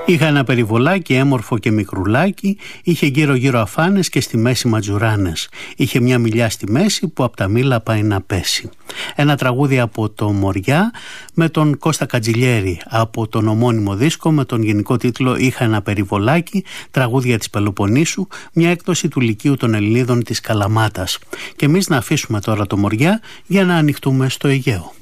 Είχα ένα περιβολάκι έμορφο και μικρουλάκι, είχε γύρω-γύρω αφάνες και στη μέση ματζουράνες. Είχε μια μιλιά στη μέση που απ' τα μήλα πάει να πέσει. Ένα τραγούδι από το Μοριά με τον Κώστα Κατζηλιέρη από τον ομώνυμο δίσκο με τον γενικό τίτλο «Είχα ένα περιβολάκι, τραγούδια της Πελοποννήσου», μια έκδοση του Λυκείου των Ελληνίδων της Καλαμάτας. Και εμείς να αφήσουμε τώρα το Μοριά για να ανοιχτούμε στο Αιγαίο.